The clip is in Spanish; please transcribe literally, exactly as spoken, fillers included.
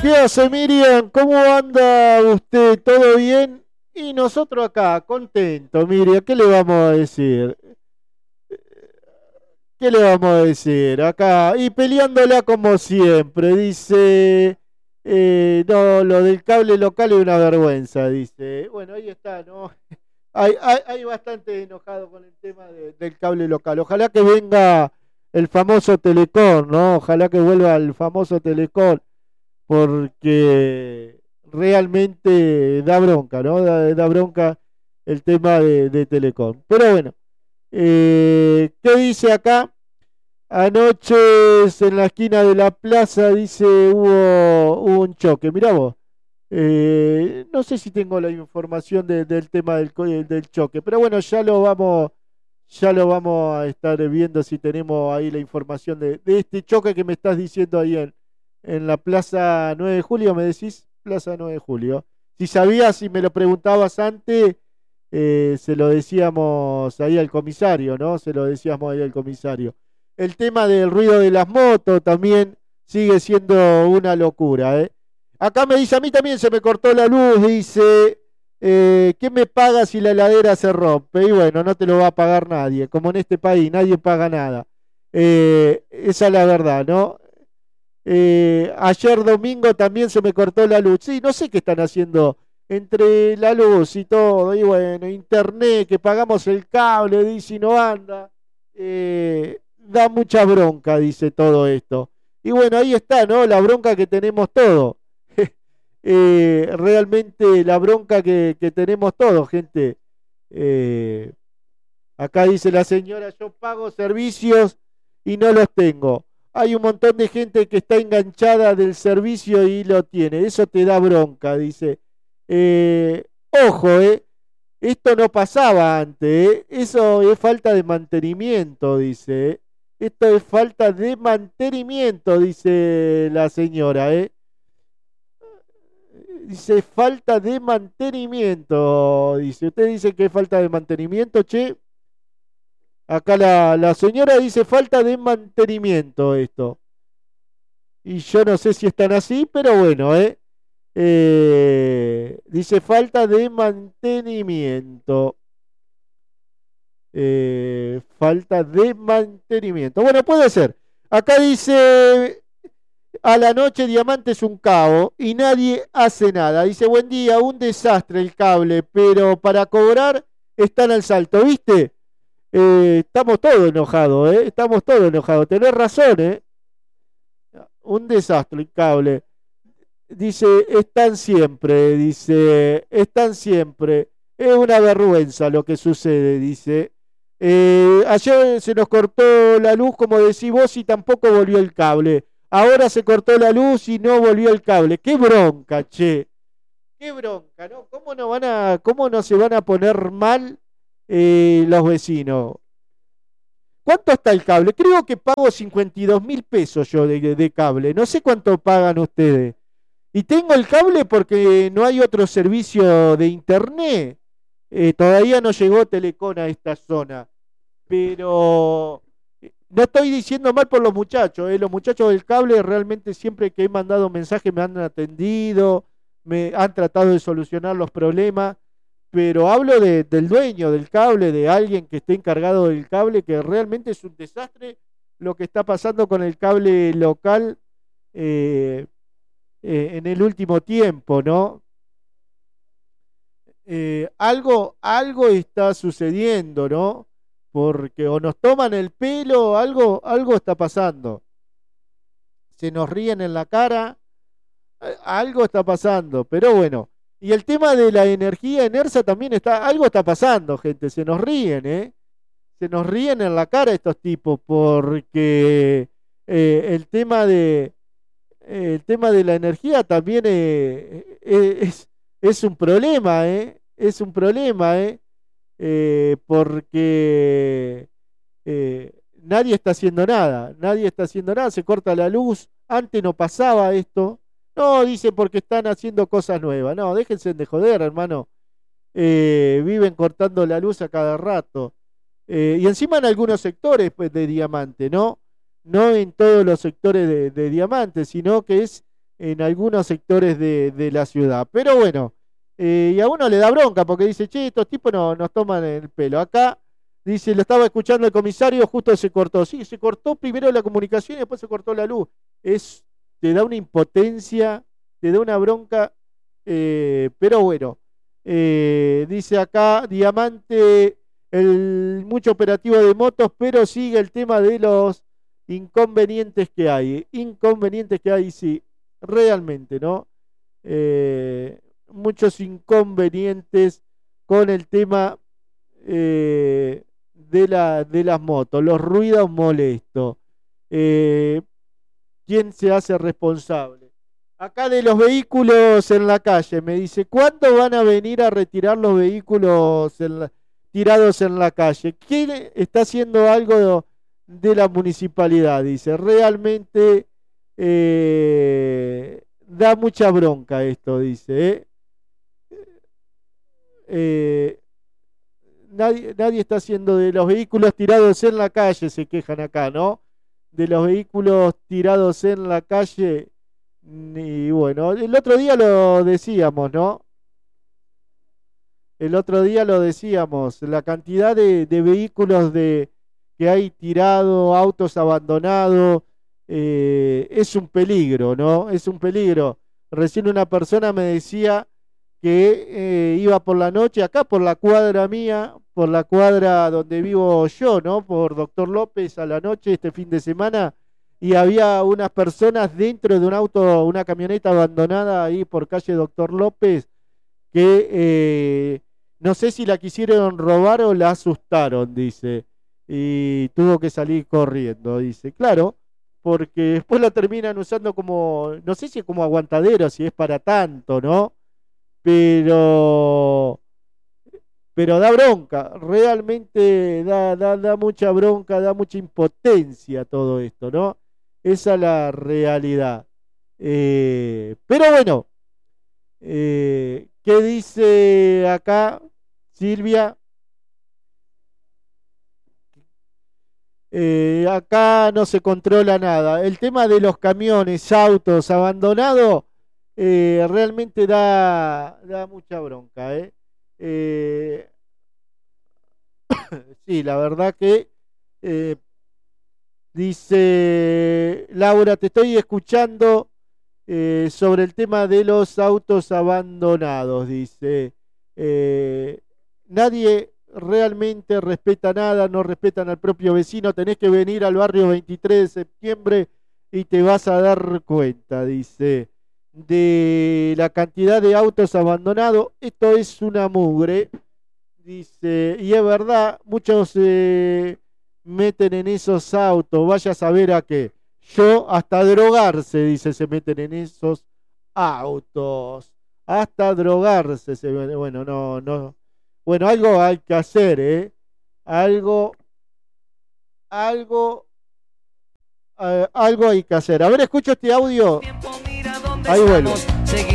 ¿Qué hace, Miriam? ¿Cómo anda usted? ¿Todo bien? Y nosotros acá, contentos, Miriam. ¿Qué le vamos a decir? ¿Qué le vamos a decir? Acá, y peleándola como siempre. Dice, eh, no, lo del cable local es una vergüenza, dice. Bueno, ahí está, ¿no? Hay, hay, hay bastante enojado con el tema de- del cable local. Ojalá que venga el famoso Telecom, ¿no? Ojalá que vuelva el famoso Telecom, porque realmente da bronca, ¿no? Da, da bronca el tema de, de Telecom. Pero bueno, eh, ¿qué dice acá? Anoche en la esquina de la plaza, dice, hubo, hubo un choque. Mirá vos. Eh, no sé si tengo la información de- del tema del, co- del choque, pero bueno, ya lo vamos, ya lo vamos a estar viendo si tenemos ahí la información de, de este choque que me estás diciendo ahí en, en la Plaza nueve de Julio, me decís, Plaza nueve de Julio. Si sabías, si me lo preguntabas antes, eh, se lo decíamos ahí al comisario, ¿no? Se lo decíamos ahí al comisario. El tema del ruido de las motos también sigue siendo una locura, ¿eh? Acá me dice, a mí también se me cortó la luz, dice, eh, ¿qué me paga si la heladera se rompe? Y bueno, no te lo va a pagar nadie, como en este país, nadie paga nada. Eh, esa es la verdad, ¿no? Eh, ayer domingo también se me cortó la luz. Sí, no sé qué están haciendo entre la luz y todo, y bueno, internet, que pagamos el cable, dice, y no anda. Eh, da mucha bronca, dice todo esto. Y bueno, ahí está, ¿no? La bronca que tenemos todos. Eh, realmente la bronca que, que tenemos todos, gente. Eh, Acá dice la señora, yo pago servicios y no los tengo. Hay un montón de gente que está enganchada del servicio y lo tiene. Eso te da bronca, dice. Eh, Ojo, eh. Esto no pasaba antes, eh. Eso es falta de mantenimiento, dice. eh. Esto es falta de mantenimiento, dice la señora, ¿eh? Dice falta de mantenimiento. Dice, usted dice que es falta de mantenimiento, che. Acá la, la señora dice falta de mantenimiento esto. Y yo no sé si están así, pero bueno, ¿eh? Eh, dice falta de mantenimiento. Eh, falta de mantenimiento. Bueno, puede ser. Acá dice a la noche Diamante es un cabo y nadie hace nada. Dice buen día, un desastre el cable, pero para cobrar están al salto, ¿viste? Eh, estamos todos enojados, ¿eh? Estamos todos enojados. Tenés razón, ¿eh? Un desastre el cable. Dice, están siempre, dice, están siempre. Es una vergüenza lo que sucede, dice. Eh, ayer se nos cortó la luz, como decís vos, y tampoco volvió el cable. Ahora se cortó la luz y no volvió el cable. Qué bronca, che. Qué bronca, ¿no? ¿Cómo no van a, cómo no se van a poner mal eh, los vecinos? ¿Cuánto está el cable? Creo que pago cincuenta y dos mil pesos yo de, de cable. No sé cuánto pagan ustedes. Y tengo el cable porque no hay otro servicio de internet. Eh, todavía no llegó Telecom a esta zona. Pero eh, no estoy diciendo mal por los muchachos. eh. Los muchachos del cable realmente siempre que he mandado mensajes me han atendido, me han tratado de solucionar los problemas. Pero hablo de- del dueño del cable, de alguien que esté encargado del cable, que realmente es un desastre lo que está pasando con el cable local eh, eh, en el último tiempo, ¿no? Eh, algo, algo está sucediendo, ¿no? Porque o nos toman el pelo, algo, algo está pasando. Se nos ríen en la cara, a- algo está pasando, pero bueno. Y el tema de la energía en ERSA también está, algo está pasando, gente, se nos ríen, ¿eh? Se nos ríen en la cara estos tipos porque eh, el tema de eh, el tema de la energía también eh, eh, es, es un problema, ¿eh? Es un problema, ¿eh? Eh, porque eh, nadie está haciendo nada, nadie está haciendo nada, se corta la luz, antes no pasaba esto. No, dice porque están haciendo cosas nuevas. No, déjense de joder, hermano. Eh, viven cortando la luz a cada rato. Eh, y encima en algunos sectores pues, de diamante, ¿no? No en todos los sectores de, de diamante, sino que es en algunos sectores de, de la ciudad. Pero bueno, eh, y a uno le da bronca porque dice, che, estos tipos no, nos toman el pelo. Acá dice, lo estaba escuchando el comisario, justo se cortó. Sí, se cortó primero la comunicación y después se cortó la luz. Es, te da una impotencia, te da una bronca, eh, pero bueno. Eh, dice acá, Diamante, el, mucho operativo de motos, pero sigue el tema de los inconvenientes que hay. Inconvenientes que hay, sí, realmente, ¿no? Eh, muchos inconvenientes con el tema eh, de, la, de las motos, los ruidos molestos. Eh, ¿Quién se hace responsable? Acá de los vehículos en la calle, me dice, ¿cuándo van a venir a retirar los vehículos en la, tirados en la calle? ¿Quién está haciendo algo de, de la municipalidad? Dice, realmente eh, da mucha bronca esto, dice. ¿eh? Eh, nadie, nadie está haciendo de los vehículos tirados en la calle, se quejan acá, ¿no? De los vehículos tirados en la calle. Y bueno, el otro día lo decíamos, ¿no? El otro día lo decíamos, la cantidad de, de vehículos de, que hay tirado, autos abandonados, eh, es un peligro, ¿no? Es un peligro. Recién una persona me decía que eh, iba por la noche, acá por la cuadra mía, por la cuadra donde vivo yo, ¿no? Por Doctor López a la noche este fin de semana, y había unas personas dentro de un auto, una camioneta abandonada ahí por calle Doctor López, que eh, no sé si la quisieron robar o la asustaron, dice, y tuvo que salir corriendo, dice, claro, porque después la terminan usando como, no sé si es como aguantadero, si es para tanto, ¿no? Pero, pero da bronca, realmente da, da, da mucha bronca, da mucha impotencia todo esto, ¿no? Esa es la realidad. Eh, pero bueno, eh, ¿qué dice acá Silvia? Eh, acá no se controla nada. El tema de los camiones, autos abandonados, eh, realmente da, da mucha bronca. ¿eh? Eh, sí, la verdad que eh, dice Laura, te estoy escuchando eh, sobre el tema de los autos abandonados, dice. Eh, nadie realmente respeta nada, no respetan al propio vecino, tenés que venir al barrio veintitrés de septiembre y te vas a dar cuenta, dice, de la cantidad de autos abandonados. Esto es una mugre, dice, y es verdad, muchos eh, meten en esos autos, vaya a saber a qué. Yo, hasta drogarse, dice, se meten en esos autos. Hasta drogarse, se, bueno, no, no. Bueno, algo hay que hacer, ¿eh? Algo, algo, eh, algo hay que hacer. A ver, escucho este audio. Ahí vuelvo.